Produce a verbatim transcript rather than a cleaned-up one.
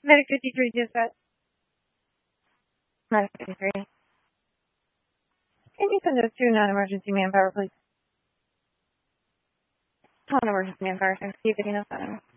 Medic fifty-three, dispatch. Medic fifty-three. Can you send us to non-emergency manpower, please? Non-emergency manpower, thanks. Keep it enough.